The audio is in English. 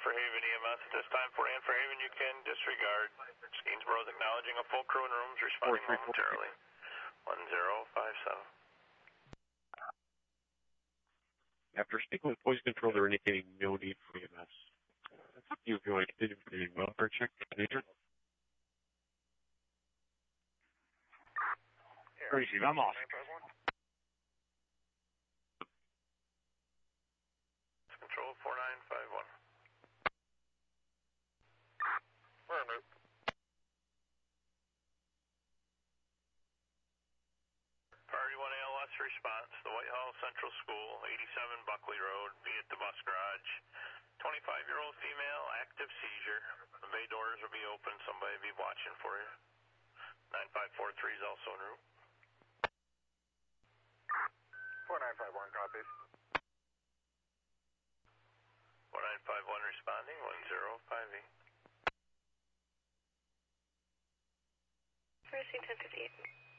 Fairhaven EMS at this time. For Fairhaven, you can disregard. Gainsboro is acknowledging a full crew in rooms, responding momentarily. 1057. After speaking with voice control, they're indicating no need for EMS. That's up to you if you want to continue with the welfare check. Major? Receive, I'm off. Control 4951. We're en route. Priority 1 ALS response, the Whitehall Central School, 87 Buckley Road, be at the bus garage. 25-year-old female, active seizure. The bay doors will be open, somebody will be watching for you. 9543 is also en route. 4951 copies. 4951 responding, 1058. Received 1058.